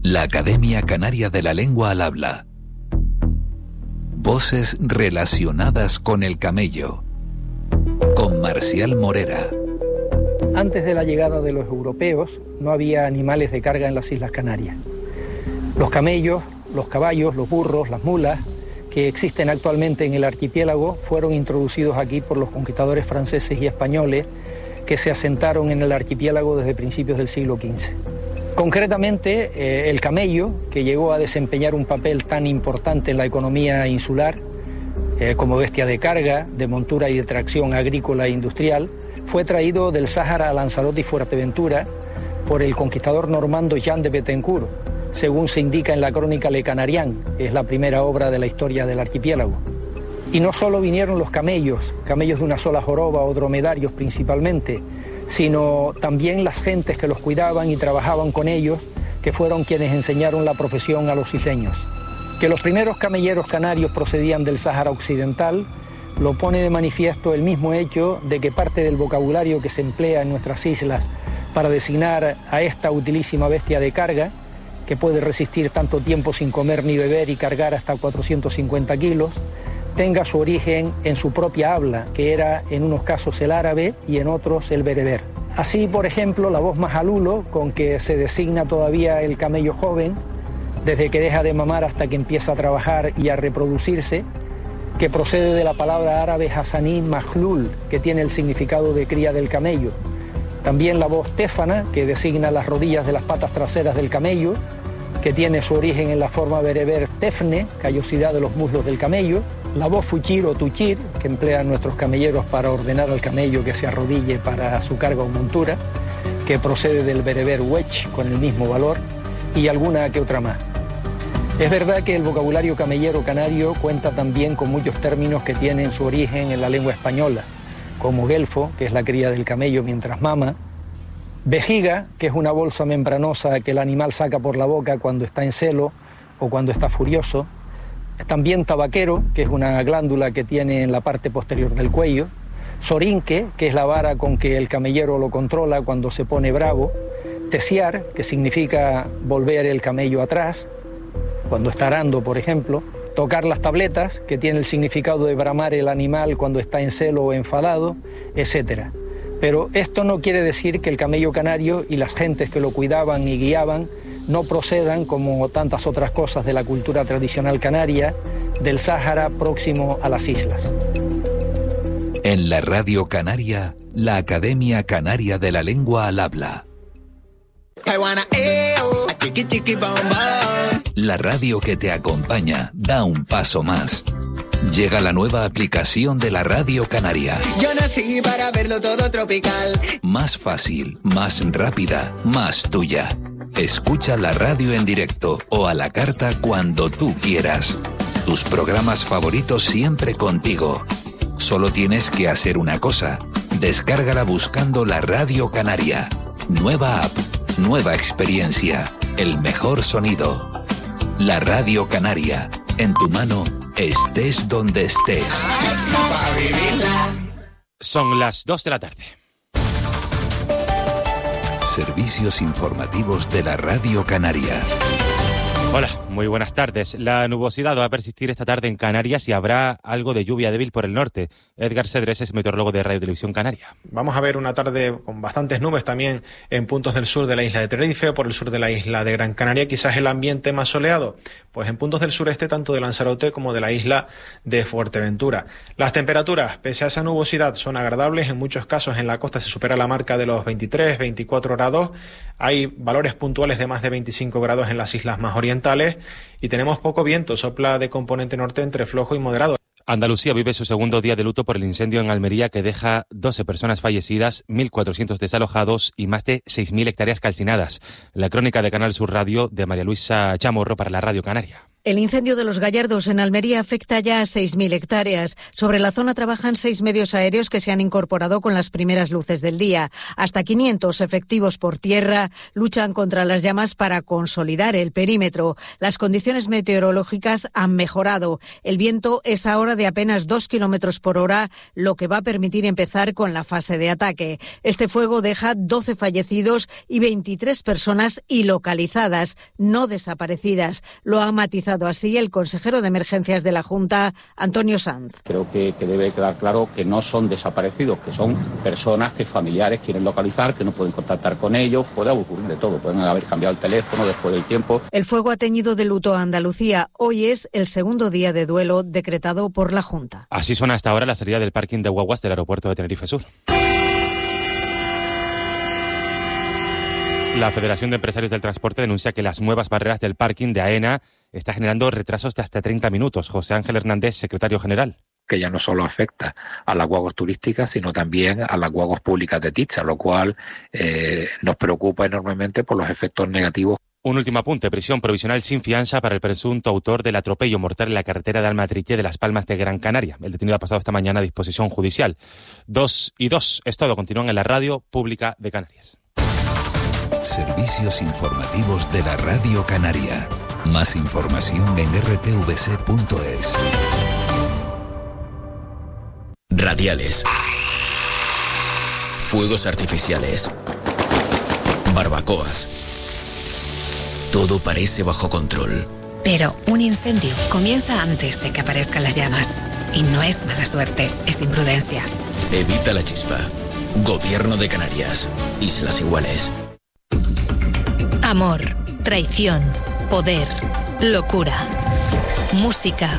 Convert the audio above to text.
La Academia Canaria de la Lengua al Habla. Voces relacionadas con el camello. Con Marcial Morera. Antes de la llegada de los europeos, no había animales de carga en las Islas Canarias. Los camellos, los caballos, los burros, las mulas, que existen actualmente en el archipiélago, fueron introducidos aquí por los conquistadores franceses y españoles que se asentaron en el archipiélago desde principios del siglo XV. Concretamente, el camello, que llegó a desempeñar un papel tan importante en la economía insular, como bestia de carga, de montura y de tracción agrícola e industrial, fue traído del Sáhara a Lanzarote y Fuerteventura por el conquistador normando Jean de Bettencourt, según se indica en la crónica Le Canarien, que es la primera obra de la historia del archipiélago. Y no solo vinieron los camellos de una sola joroba o dromedarios principalmente, sino también las gentes que los cuidaban y trabajaban con ellos, que fueron quienes enseñaron la profesión a los isleños. Que los primeros camelleros canarios procedían del Sáhara Occidental lo pone de manifiesto el mismo hecho de que parte del vocabulario que se emplea en nuestras islas para designar a esta utilísima bestia de carga, que puede resistir tanto tiempo sin comer ni beber y cargar hasta 450 kilos, tenga su origen en su propia habla, que era en unos casos el árabe y en otros el bereber. Así, por ejemplo, la voz majalulo, con que se designa todavía el camello joven, desde que deja de mamar hasta que empieza a trabajar y a reproducirse, que procede de la palabra árabe hasaní majlul, que tiene el significado de cría del camello. También la voz téfana, que designa las rodillas de las patas traseras del camello, que tiene su origen en la forma bereber tefne, callosidad de los muslos del camello. La voz fuchir o tuchir, que emplean nuestros camelleros para ordenar al camello que se arrodille para su carga o montura, que procede del bereber wech, con el mismo valor, y alguna que otra más. Es verdad que el vocabulario camellero canario cuenta también con muchos términos que tienen su origen en la lengua española, como guelfo, que es la cría del camello mientras mama, vejiga, que es una bolsa membranosa que el animal saca por la boca cuando está en celo o cuando está furioso, también tabaquero, que es una glándula que tiene en la parte posterior del cuello, sorinque, que es la vara con que el camellero lo controla cuando se pone bravo, tesiar, que significa volver el camello atrás, cuando está arando, por ejemplo, tocar las tabletas, que tiene el significado de bramar el animal cuando está en celo o enfadado, etc. Pero esto no quiere decir que el camello canario y las gentes que lo cuidaban y guiaban no procedan, como tantas otras cosas de la cultura tradicional canaria, del Sáhara próximo a las islas. En la Radio Canaria, la Academia Canaria de la Lengua al Habla. La radio que te acompaña da un paso más. Llega la nueva aplicación de la Radio Canaria. Yo nací para verlo todo tropical. Más fácil, más rápida, más tuya. Escucha la radio en directo o a la carta cuando tú quieras. Tus programas favoritos siempre contigo. Solo tienes que hacer una cosa. Descárgala buscando la Radio Canaria. Nueva app, nueva experiencia, el mejor sonido. La Radio Canaria, en tu mano, estés donde estés. Son las 2 de la tarde. Servicios informativos de la Radio Canaria. Hola, muy buenas tardes. La nubosidad va a persistir esta tarde en Canarias y habrá algo de lluvia débil por el norte. Edgar Cedres es meteorólogo de Radio Televisión Canaria. Vamos a ver una tarde con bastantes nubes también en puntos del sur de la isla de Tenerife, por el sur de la isla de Gran Canaria, quizás el ambiente más soleado, pues en puntos del sureste tanto de Lanzarote como de la isla de Fuerteventura. Las temperaturas, pese a esa nubosidad, son agradables. En muchos casos en la costa se supera la marca de los 23, 24 grados. Hay valores puntuales de más de 25 grados en las islas más orientales y tenemos poco viento, sopla de componente norte entre flojo y moderado. Andalucía vive su segundo día de luto por el incendio en Almería que deja 12 personas fallecidas, 1.400 desalojados y más de 6.000 hectáreas calcinadas. La crónica de Canal Sur Radio de María Luisa Chamorro para la Radio Canaria. El incendio de los Gallardos en Almería afecta ya a 6.000 hectáreas. Sobre la zona trabajan 6 medios aéreos que se han incorporado con las primeras luces del día. Hasta 500 efectivos por tierra luchan contra las llamas para consolidar el perímetro. Las condiciones meteorológicas han mejorado. El viento es ahora de apenas 2 kilómetros por hora, lo que va a permitir empezar con la fase de ataque. Este fuego deja 12 fallecidos y 23 personas ilocalizadas, no desaparecidas. Lo ha matizado así el consejero de Emergencias de la Junta, Antonio Sanz. Creo que debe quedar claro que no son desaparecidos, que son personas que familiares quieren localizar, que no pueden contactar con ellos. Puede ocurrir de todo, pueden haber cambiado el teléfono después del tiempo. El fuego ha teñido de luto a Andalucía. Hoy es el segundo día de duelo decretado por la Junta. Así suena hasta ahora la salida del parking de guaguas del aeropuerto de Tenerife Sur. La Federación de Empresarios del Transporte denuncia que las nuevas barreras del parking de AENA está generando retrasos de hasta 30 minutos. José Ángel Hernández, secretario general. Que ya no solo afecta a las guaguas turísticas, sino también a las guaguas públicas de Ticha, lo cual nos preocupa enormemente por los efectos negativos. Un último apunte: prisión provisional sin fianza para el presunto autor del atropello mortal en la carretera de Almatriche de Las Palmas de Gran Canaria. El detenido ha pasado esta mañana a disposición judicial. 2 y 2. Es todo. Continúan en la Radio Pública de Canarias. Servicios informativos de la Radio Canaria. Más información en rtvc.es. Radiales. Fuegos artificiales. Barbacoas. Todo parece bajo control. Pero un incendio comienza antes de que aparezcan las llamas. Y no es mala suerte, es imprudencia. Evita la chispa. Gobierno de Canarias. Islas Iguales. Amor, traición, poder, locura, música,